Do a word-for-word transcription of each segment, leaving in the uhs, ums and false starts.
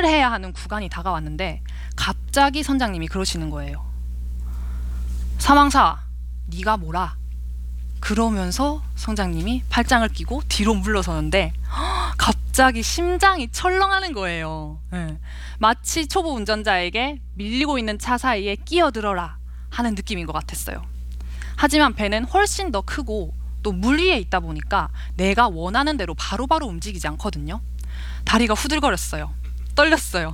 해야 하는 구간이 다가왔는데 갑자기 선장님이 그러시는 거예요. 사망사, 네가 뭐라? 그러면서 선장님이 팔짱을 끼고 뒤로 물러서는데 갑자기 심장이 철렁하는 거예요. 네. 마치 초보 운전자에게 밀리고 있는 차 사이에 끼어들어라 하는 느낌인 것 같았어요. 하지만 배는 훨씬 더 크고 또 물 위에 있다 보니까 내가 원하는 대로 바로바로 움직이지 않거든요. 다리가 후들거렸어요. 떨렸어요.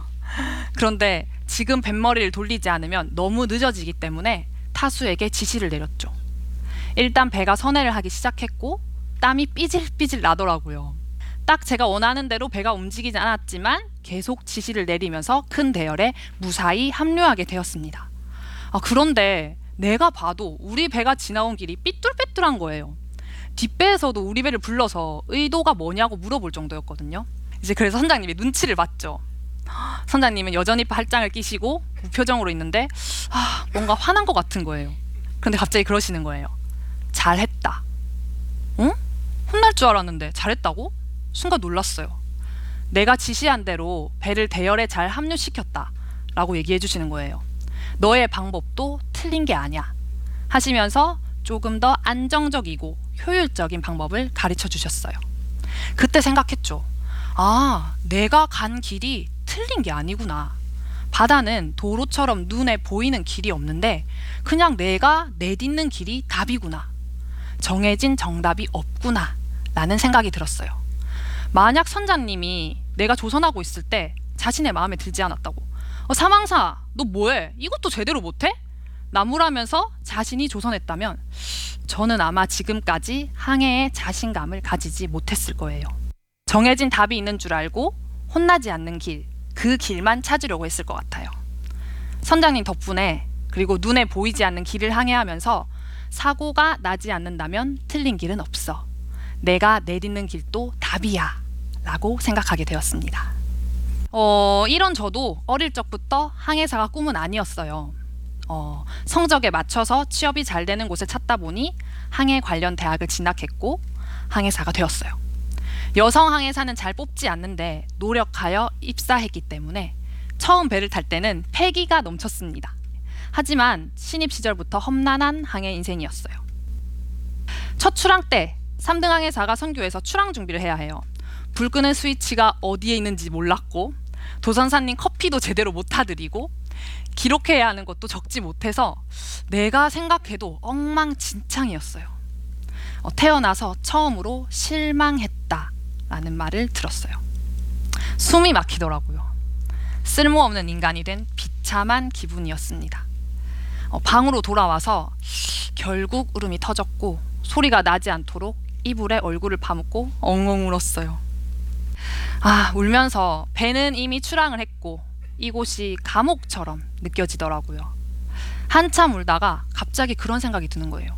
그런데 지금 뱃머리를 돌리지 않으면 너무 늦어지기 때문에 타수에게 지시를 내렸죠. 일단 배가 선회를 하기 시작했고 땀이 삐질삐질 나더라고요. 딱 제가 원하는 대로 배가 움직이지 않았지만 계속 지시를 내리면서 큰 대열에 무사히 합류하게 되었습니다. 아, 그런데 내가 봐도 우리 배가 지나온 길이 삐뚤빼뚤한 거예요. 뒷배에서도 우리 배를 불러서 의도가 뭐냐고 물어볼 정도였거든요. 이제 그래서 선장님이 눈치를 봤죠. 선장님은 여전히 팔짱을 끼시고 무표정으로 있는데 아, 뭔가 화난 것 같은 거예요. 그런데 갑자기 그러시는 거예요. 잘했다. 응? 혼날 줄 알았는데 잘했다고? 순간 놀랐어요. 내가 지시한 대로 배를 대열에 잘 합류시켰다 라고 얘기해 주시는 거예요. 너의 방법도 틀린 게 아니야 하시면서 조금 더 안정적이고 효율적인 방법을 가르쳐 주셨어요. 그때 생각했죠. 아, 내가 간 길이 틀린 게 아니구나. 바다는 도로처럼 눈에 보이는 길이 없는데 그냥 내가 내딛는 길이 답이구나. 정해진 정답이 없구나 라는 생각이 들었어요. 만약 선장님이 내가 조선하고 있을 때 자신의 마음에 들지 않았다고 어, 사망사 너 뭐해? 이것도 제대로 못해? 나무라면서 자신이 조선했다면 저는 아마 지금까지 항해에 자신감을 가지지 못했을 거예요. 정해진 답이 있는 줄 알고 혼나지 않는 길, 그 길만 찾으려고 했을 것 같아요. 선장님 덕분에 그리고 눈에 보이지 않는 길을 항해하면서 사고가 나지 않는다면 틀린 길은 없어. 내가 내딛는 길도 답이야 라고 생각하게 되었습니다. 어, 이런 저도 어릴 적부터 항해사가 꿈은 아니었어요. 어, 성적에 맞춰서 취업이 잘 되는 곳을 찾다 보니 항해 관련 대학을 진학했고 항해사가 되었어요. 여성 항해사는 잘 뽑지 않는데 노력하여 입사했기 때문에 처음 배를 탈 때는 패기가 넘쳤습니다. 하지만 신입 시절부터 험난한 항해 인생이었어요. 첫 출항 때 삼 등 항해사가 선교에서 출항 준비를 해야 해요. 불 끄는 스위치가 어디에 있는지 몰랐고 도선사님 커피도 제대로 못 타드리고 기록해야 하는 것도 적지 못해서 내가 생각해도 엉망진창이었어요. 어, 태어나서 처음으로 실망했다 라는 말을 들었어요. 숨이 막히더라고요. 쓸모없는 인간이 된 비참한 기분이었습니다. 어, 방으로 돌아와서 결국 울음이 터졌고 소리가 나지 않도록 이불에 얼굴을 파묻고 엉엉 울었어요. 아, 울면서 배는 이미 출항을 했고 이곳이 감옥처럼 느껴지더라고요. 한참 울다가 갑자기 그런 생각이 드는 거예요.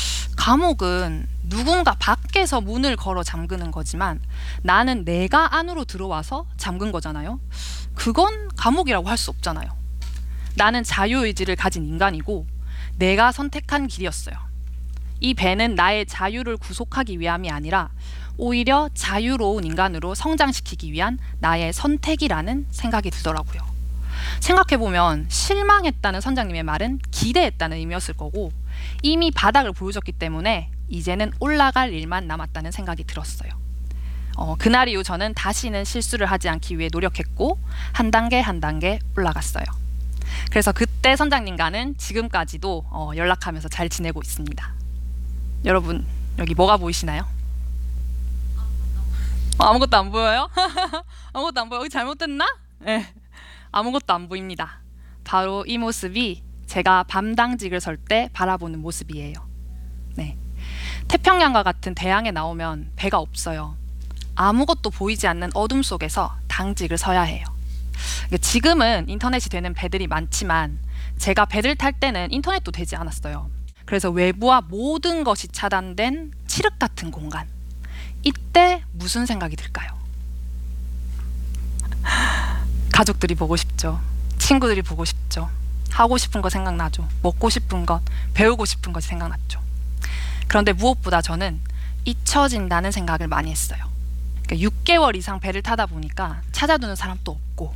감옥은 누군가 밖에서 문을 걸어 잠그는 거지만 나는 내가 안으로 들어와서 잠근 거잖아요. 그건 감옥이라고 할 수 없잖아요. 나는 자유의지를 가진 인간이고 내가 선택한 길이었어요. 이 배는 나의 자유를 구속하기 위함이 아니라 오히려 자유로운 인간으로 성장시키기 위한 나의 선택이라는 생각이 들더라고요. 생각해보면 실망했다는 선장님의 말은 기대했다는 의미였을 거고 이미 바닥을 보여줬기 때문에 이제는 올라갈 일만 남았다는 생각이 들었어요. 어, 그날 이후 저는 다시는 실수를 하지 않기 위해 노력했고 한 단계 한 단계 올라갔어요. 그래서 그때 선장님과는 지금까지도 어, 연락하면서 잘 지내고 있습니다. 여러분 여기 뭐가 보이시나요? 어, 아무것도 안 보여요? 아무것도 안 보여. 여기 잘못됐나? 네. 아무것도 안 보입니다. 바로 이 모습이 제가 밤당직을 설 때 바라보는 모습이에요. 네. 태평양과 같은 대양에 나오면 배가 없어요. 아무것도 보이지 않는 어둠 속에서 당직을 서야 해요. 지금은 인터넷이 되는 배들이 많지만 제가 배를 탈 때는 인터넷도 되지 않았어요. 그래서 외부와 모든 것이 차단된 칠흑 같은 공간. 이때 무슨 생각이 들까요? 가족들이 보고 싶죠. 친구들이 보고 싶죠. 하고 싶은 거 생각나죠. 먹고 싶은 것, 배우고 싶은 것이 생각났죠. 그런데 무엇보다 저는 잊혀진다는 생각을 많이 했어요. 그러니까 육 개월 이상 배를 타다 보니까 찾아두는 사람도 없고